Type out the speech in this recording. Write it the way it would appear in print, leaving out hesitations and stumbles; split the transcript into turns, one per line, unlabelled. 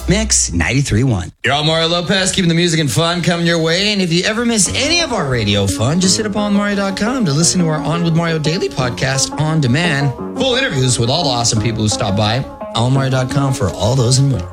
Mix 93.1.
You're all Mario Lopez, keeping the music and fun coming your way. And if you ever miss any of our radio fun, just hit up onmario.com to listen to our On With Mario Daily podcast on demand. Full interviews with all the awesome people who stop by. onmario.com for all those and more.